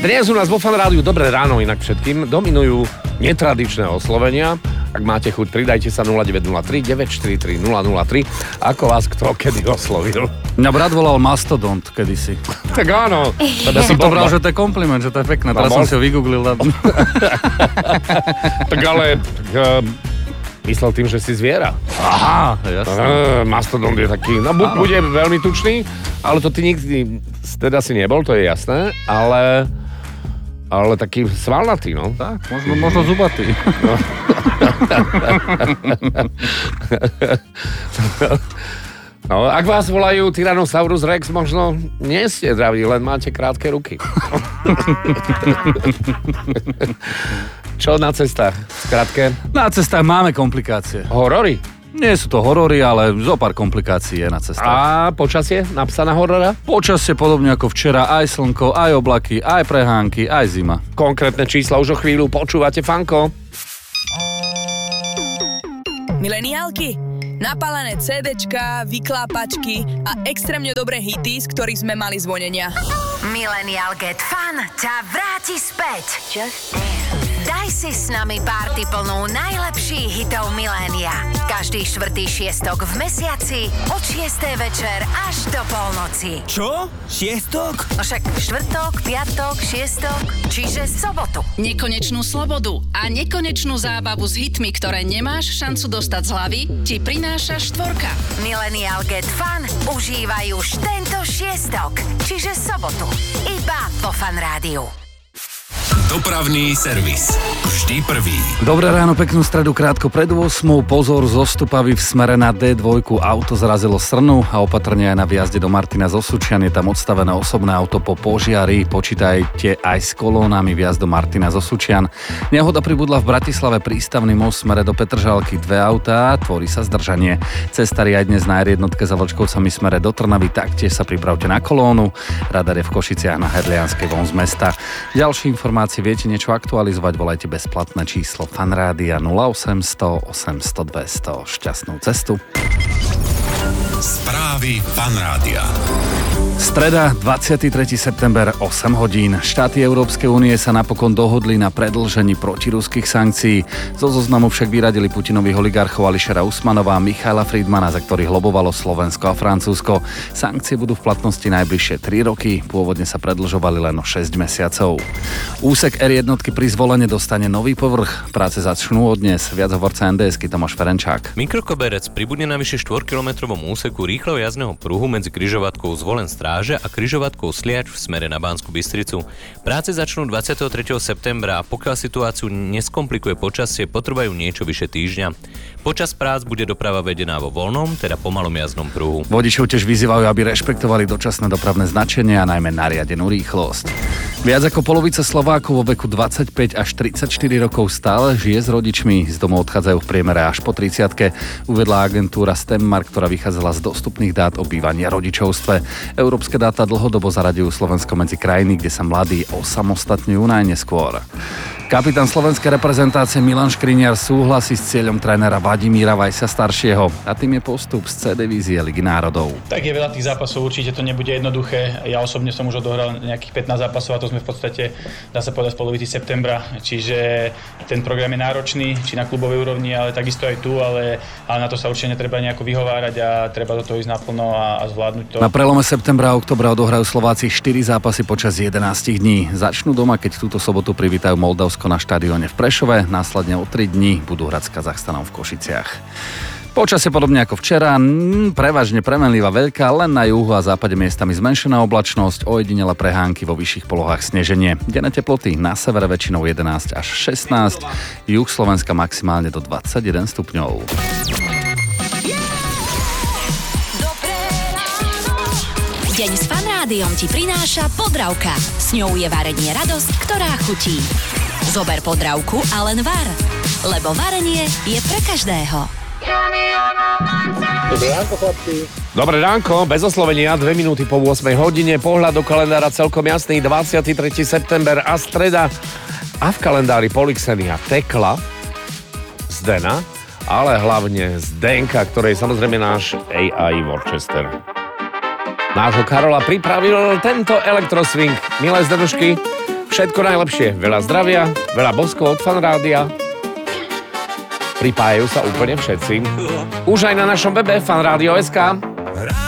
Dnes u nás vo Fan Rádiu Dobré ráno inak všetkým dominujú netradičné oslovenia. Ak máte chuť, pridajte sa 0903 943 003. Ako vás kto kedy oslovil? Mňa brat volal Mastodont kedysi. Tak áno. Ja som to bral, že to je kompliment, že to je pekné. Teraz som si ho vygooglil. Tak ale... myslel tým, že si zviera. Aha, jasne. Mastodont je taký, no bude veľmi tučný, ale to ty nikdy teda si nebol, to je jasné, ale taký svalnatý, no. Tak, možno zubatý. No, ak vás volajú Tyrannosaurus Rex, možno nie ste zdraví, len máte krátke ruky. Čo na cestách? Skrátke? Na cestách máme komplikácie. Horory? Nie sú to horory, ale zo pár komplikácií je na cestách. A počasie? Napsa na horora? Počasie podobne ako včera, aj slnko, aj oblaky, aj prehánky, aj zima. Konkrétne čísla už o chvíľu počúvate, Fanko. Mileniálky, napálené CDčka, vyklápačky a extrémne dobré hity, z ktorých sme mali zvonenia. Millennial Get Fun ťa vráti späť. Daj si s nami party plnú najlepších hitov milénia. Každý štvrtý šiestok v mesiaci od 6. večer až do polnoci. Čo? Šiestok? No však štvrtok, piatok, šiestok, čiže sobotu. Nekonečnú slobodu a nekonečnú zábavu s hitmi, ktoré nemáš šancu dostať z hlavy, ti prináša štvorka. Millennial Get Fun užívaj už tento šiestok, čiže sobotu. Iba vo Fan Rádiu. Dopravný servis. Vždy prvý. Dobré ráno, peknú stredu, krátko pred 8. Pozor, zostupavý v smere na D2. Auto zrazilo srnu a opatrne aj na vjazde do Martina z Osučian. Je tam odstavené osobné auto po požiari. Počítajte aj s kolónami vjazd do Martina z Osučian. Nehoda pribudla v Bratislave, prístavný most v smere do Petržalky. 2 autá, tvorí sa zdržanie. Cestári aj dnes na R1 za Vlčkovcami smere do Trnavy, taktiež sa pripravte na kolónu. Radar je v Košiciach na Hedlianskej von z mesta. Ďalšie informácie, viete niečo aktualizovať, volajte bezplatné číslo Fan Rádia 0800 800 200. Šťastnú cestu. Správy Fan Rádia. Streda, 23. september, 8 hodín. Štáty Európskej únie sa napokon dohodli na predĺžení protiruských sankcií. Zo zoznamu však vyradili Putinových oligarchov Ališera Usmanova a Michaila Friedmana, za ktorých lobovalo Slovensko a Francúzsko. Sankcie budú v platnosti najbližšie 3 roky, pôvodne sa predĺžovali len o 6 mesiacov. Úsek R1 pri Zvolene dostane nový povrch. Práce začnú od dnes. Viac hovorca NDS-ky Tomáš Ferenčák. Mikrokoberec pribudne na vyše 4-kilometrovom úseku rýchleho jazdného pruhu medzi križovatkou Zvolen Stráže a križovatkou Sliač v smere na Banskú Bystricu. Práce začnú 23. septembra a pokiaľ situáciu neskomplikuje počasie, potrvajú niečo vyše týždňa. Počas prác bude doprava vedená vo voľnom, teda pomalom jazdnom pruhu. Vodičov tiež vyzývajú, aby rešpektovali dočasné dopravné značenie a najmä nariadenú rýchlosť. Viac ako polovica Slovákov vo veku 25 až 34 rokov stále žije s rodičmi. Z domov odchádzajú v priemere až po 30-ke, uvedla agentúra Stemmark, ktorá vychádzala z dostupných dát o bývaní a rodičovstve. Európske dáta dlhodobo zaraďujú Slovensko medzi krajiny, kde sa mladí osamostatňujú najneskôr. Kapitán slovenskej reprezentácie Milan Škriňar súhlasí s cieľom trénera Vladimíra Vajsa staršieho a tým je postup z C divízie Ligy národov. Tak je veľa tých zápasov, určite to nebude jednoduché. Ja osobne som už odohral nejakých 15 zápasov a to sme v podstate, dá sa povedať, v polovici septembra, čiže ten program je náročný, či na klubovej úrovni, ale takisto aj tu, ale na to sa určite netreba nejako vyhovárať a treba do toho ísť naplno a zvládnuť to. Na prelome septembra a oktobra odohrajú Slováci 4 zápasy počas 11 dní. Začnú doma, keď túto sobotu privítajú Moldavsko na štadióne v Prešove, následne o 3 dní budú hrať s Kazachstanom v Košiciach. Počasie podobne ako včera, prevažne premenlivá veľká, len na juhu a západe miestami zmenšená oblačnosť, ojedinele prehánky vo vyšších polohách sneženie. Denné teploty na severe väčšinou 11 až 16, juh Slovenska maximálne do 21 stupňov. Deň s Fan Rádiom ti prináša Podravka. S ňou je varenie radosť, ktorá chutí. Zober Podravku a len var, lebo varenie je pre každého. Dobré ránko, chlapci. Dobré ránko, bez oslovenia, 2 minúty po 8 hodine. Pohľad do kalendára celkom jasný, 23. september a streda. A v kalendári Polixenia Tekla, Zdena, ale hlavne Zdenka, ktorej samozrejme náš AI Worcester. Nášho Karola pripravil tento elektroswing. Milé Zdenušky, Všetko najlepšie, veľa zdravia, veľa boskov od Fanrádia. Pripájajú sa úplne všetci. Už aj na našom webe fanradio.sk.